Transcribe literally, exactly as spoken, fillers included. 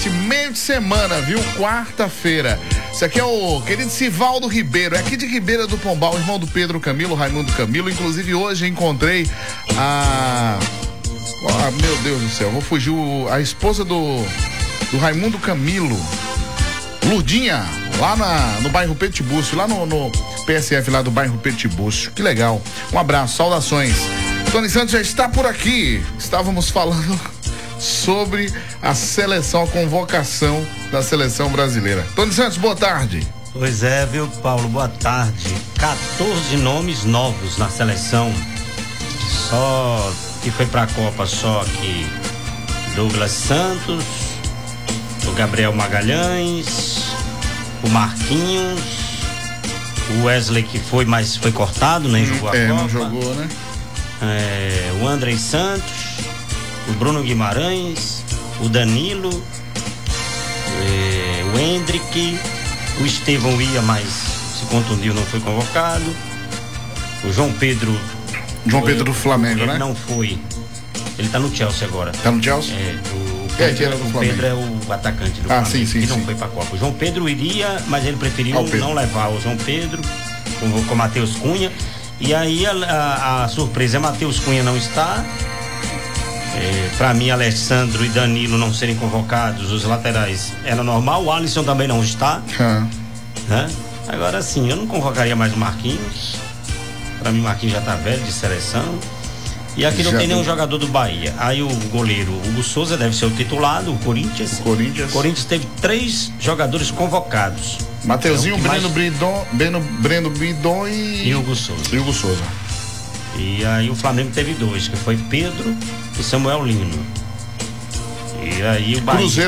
neste meio de semana, viu? Quarta-feira. Esse aqui é o querido Sivaldo Ribeiro, é aqui de Ribeira do Pombal, irmão do Pedro Camilo, Raimundo Camilo. Inclusive hoje encontrei a... Ah, meu Deus do céu, vou fugir o... a esposa do, do Raimundo Camilo, Ludinha, lá na, no bairro Petibúcio, lá no, no P S F lá do bairro Petibúcio. Que legal. Um abraço, saudações. Tony Santos já está por aqui. Estávamos falando sobre a seleção, a convocação da seleção brasileira. Tony Santos, boa tarde. Pois é, viu, Paulo, boa tarde. quatorze nomes novos na seleção. Só que foi pra Copa, só que Douglas Santos, o Gabriel Magalhães, o Marquinhos, o Wesley que foi, mas foi cortado, nem jogou a é, Copa. não jogou, né? É, o Andrei Santos, o Bruno Guimarães, o Danilo, é, o Hendrick, o Estevão ia, mas se contundiu, não foi convocado. O João Pedro. João Pedro do Flamengo, ele né? Não foi. Ele tá no Chelsea agora. Tá no Chelsea? É, o É, Pedro, era do o Flamengo. Pedro é o atacante do Ah, Flamengo, sim, sim, que não sim. foi pra Copa. O João Pedro iria, mas ele preferiu Ah, o Pedro. não levar o João Pedro, convocou o Matheus Cunha. E aí a, a, a surpresa é Matheus Cunha não está. É, para mim, Alessandro e Danilo não serem convocados, os laterais, era normal. O Alisson também não está. Ah. Né? Agora sim, eu não convocaria mais o Marquinhos. Para mim, o Marquinhos já tá velho de seleção. E aqui não Já tem nenhum tem. jogador do Bahia. Aí o goleiro Hugo Souza deve ser o titular do Corinthians. O Corinthians. O Corinthians teve três jogadores convocados. Mateuzinho, É o que Breno mais- Bridon, Breno, Breno Bidon e... E Hugo Souza. E Hugo Souza. E aí o Flamengo teve dois, que foi Pedro e Samuel Lino. E aí o Bahia... Cruzeiro